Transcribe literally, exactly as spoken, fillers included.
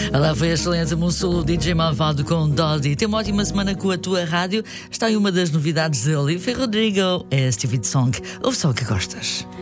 Olá, foi a excelente Mussul, D J Malvado com Doddy. Tem uma ótima semana com a tua rádio. Está aí uma das novidades de Olivia Rodrigo, é a Stupid Song. Ouve só o que gostas.